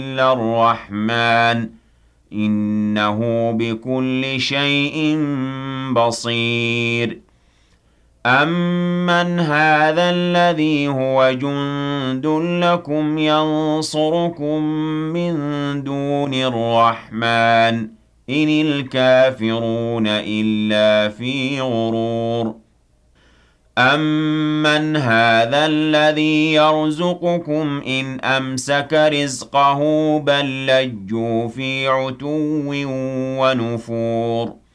إِلَّا الرَّحْمَٰنُ إِنَّهُ بِكُلِّ شَيْءٍ بَصِيرٌ أَمَّنْ هَٰذَا الَّذِي هُوَ جُندٌ لَّكُمْ يَنصُرُكُم مِّن دُونِ الرَّحْمَٰنِ إِنِ الْكَافِرُونَ إِلَّا فِي غُرُورٍ أَمَّنْ هَٰذَا الَّذِي يَرْزُقُكُمْ إِنْ أَمْسَكَ رِزْقَهُ بَل لَّجُّوا فِي عُتُوٍّ وَنُفُورٍ